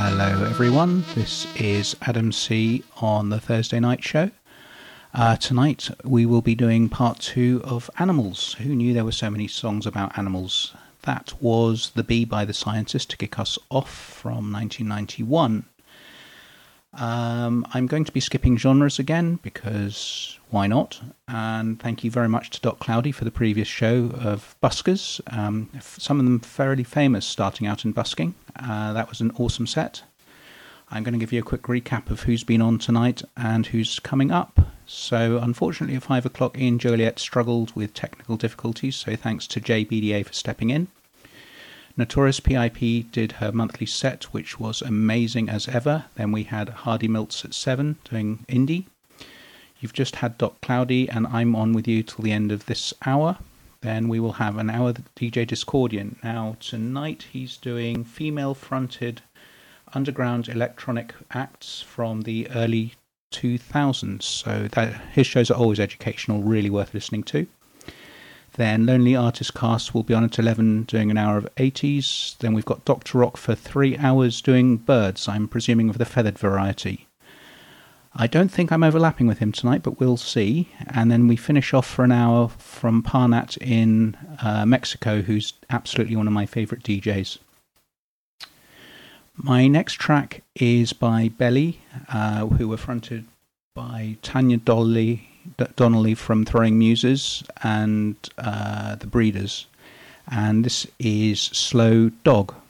Hello everyone, this is Adam C on the Thursday Night Show. Tonight we will be doing part 2 of Animals. Who knew there were so many songs about animals? That was The Bee by The Scientist to kick us off from 1991. I'm going to be skipping genres again because why not? And thank you very much to Doc Cloudy for the previous show of buskers. Some of them fairly famous starting out in busking. That was an awesome set. I'm going to give you a quick recap of who's been on tonight and who's coming up. So unfortunately at 5 o'clock Ian Joliet struggled with technical difficulties, so thanks to JBDA for stepping in. Notorious PIP did her monthly set, which was amazing as ever. Then we had Hardy Milts at 7 doing indie. You've just had Doc Cloudy, and I'm on with you till the end of this hour. Then we will have an hour with DJ Discordian. Now tonight he's doing female-fronted underground electronic acts from the early 2000s. So his shows are always educational, really worth listening to. Then Lonely Artist Cast will be on at 11 doing an hour of 80s. Then we've got Dr. Rock for 3 hours doing birds, I'm presuming of the feathered variety. I don't think I'm overlapping with him tonight, but we'll see. And then we finish off for an hour from Parnat in Mexico, who's absolutely one of my favourite DJs. My next track is by Belly, who were fronted by Tanya Donnelly from Throwing Muses and The Breeders, and this is Slow Dog.